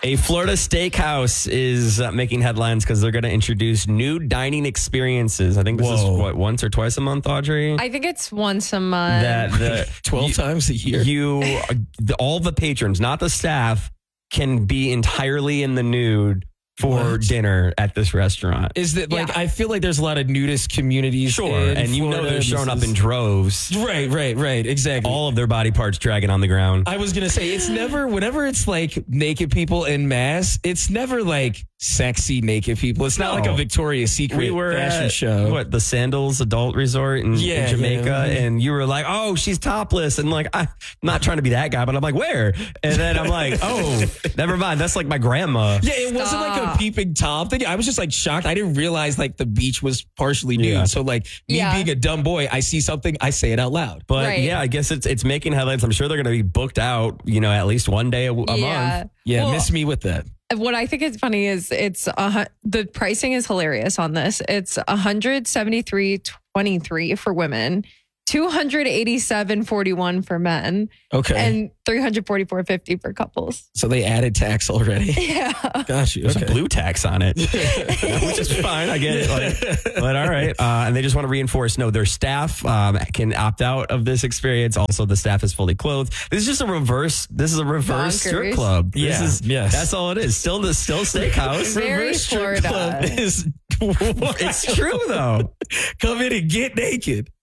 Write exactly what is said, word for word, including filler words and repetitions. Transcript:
A Florida steakhouse is uh, making headlines because they're going to introduce new dining experiences. I think this Whoa. is what, once or twice a month, Audrey? I think it's once a month. That the twelve you, times a year. You, the, all the patrons, not the staff, can be entirely in the nude for What? dinner at this restaurant. Is that like, Yeah. I feel like there's a lot of nudist communities. Sure, in and you know Florida. they're showing up This in is- droves. Right, right, right. Exactly. All of their body parts dragging on the ground. I was going to say, it's never, whenever it's like naked people in mass, it's never like sexy naked people. It's not No. like a Victoria's Secret We were fashion at, show. what, the Sandals Adult Resort in, Yeah, in Jamaica, yeah. and you were like, "Oh, she's topless," and like, I'm not trying to be that guy, but I'm like, "Where?" And then I'm like, "Oh, never mind. That's like my grandma." Yeah, it wasn't like a Stop. peeping Tom thing. I was just like shocked. I didn't realize like the beach was partially nude. Yeah. So like me Yeah. being a dumb boy, I see something, I say it out loud. But Right. yeah, I guess it's it's making headlines. I'm sure they're going to be booked out, you know, at least one day a, a yeah. month. Yeah, Well, miss me with that. What I think is funny is it's uh, the pricing is hilarious on this. It's one hundred seventy-three twenty-three for women, two hundred eighty-seven forty-one for men, Okay. and three hundred forty-four fifty for couples. so they added tax already. Yeah. Got you. There's Okay. a blue tax on it, which is fine. I get it. Like, but all right. Uh, and they just want to reinforce, no, their staff um, can opt out of this experience. Also, the staff is fully clothed. This is just a reverse. This is a reverse Bonkers. strip club. This Yeah, is, yes. That's all it is. Still the still steakhouse. Very Reverse strip Florida. club is It's true though. come in and get naked.